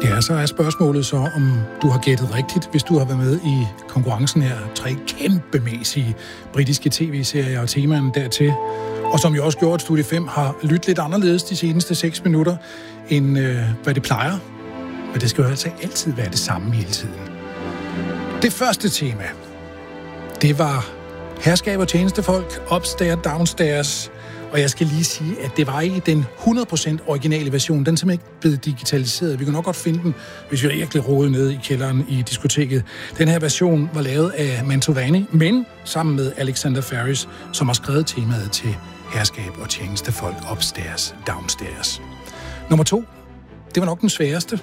Ja, så er spørgsmålet så, om du har gættet rigtigt, hvis du har været med i konkurrencen her. 3 kæmpemæssige britiske tv-serier og temaerne dertil. Og som jo også gjorde, at Studie 5 har lyttet lidt anderledes de seneste 6 minutter, end hvad det plejer. Men det skal jo altså altid være det samme hele tiden. Det første tema, det var herskab og tjenestefolk, upstairs, downstairs. Og jeg skal lige sige, at det var ikke den 100% originale version. Den er simpelthen ikke blevet digitaliseret. Vi kan nok godt finde den, hvis vi virkelig roder ned i kælderen i diskoteket. Den her version var lavet af Mantovani, men sammen med Alexander Ferris, som har skrevet temaet til herskab og tjenestefolk, upstairs, downstairs. Nummer 2, det var nok den sværeste.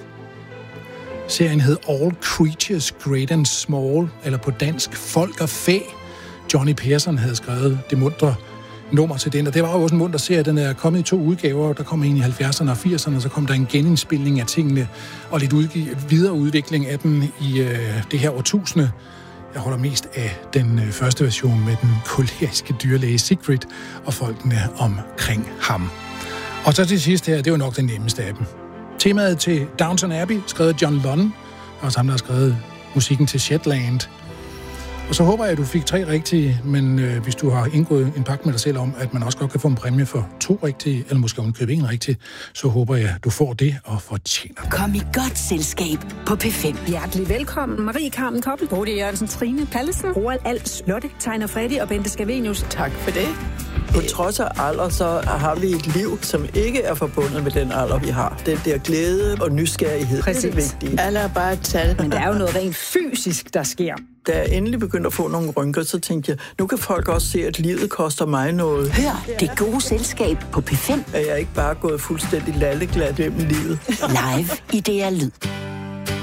Serien hed All Creatures Great and Small, eller på dansk Folk og Fæ. Johnny Persson havde skrevet det muntre nummer til den, og det var jo også en munter serie. Den er kommet i 2 udgaver. Der kom en i 70'erne og 80'erne, og så kom der en genindspilning af tingene, og lidt videre udvikling af den i det her årtusinde. Jeg holder mest af den første version med den koleriske dyrlæge Sigrid og folkene omkring ham. Og så til sidst her, det var nok den nemmeste af dem. Temaet til Downton Abbey, skrevet af John Lunn, og ham, der har skrevet musikken til Shetland. Og så håber jeg, at du fik 3 rigtige, men hvis du har indgået en pagt med dig selv om, at man også godt kan få en præmie for 2 rigtige, eller måske ovenikøbet 1 rigtig, så håber jeg, at du får det og fortjener det. Kom i godt selskab på P5. Hjertelig velkommen, Marie Carmen Koppel, Bodil Jørgensen, Trine Pallesen, Roald Als, Lotte, Tegner Freddy og Bente Scavenius. Tak for det. På trods af alder, så har vi et liv, som ikke er forbundet med den alder, vi har. Den der glæde og nysgerrighed, Præcis. Det er det vigtige. Alder er bare et tal. Men der er jo noget rent fysisk, der sker. Da jeg endelig begyndte at få nogle rynker, så tænkte jeg, nu kan folk også se, at livet koster mig noget. Hør det gode selskab på P5. At jeg ikke bare gået fuldstændig lalleglat gennem livet. Live i DR Lyd.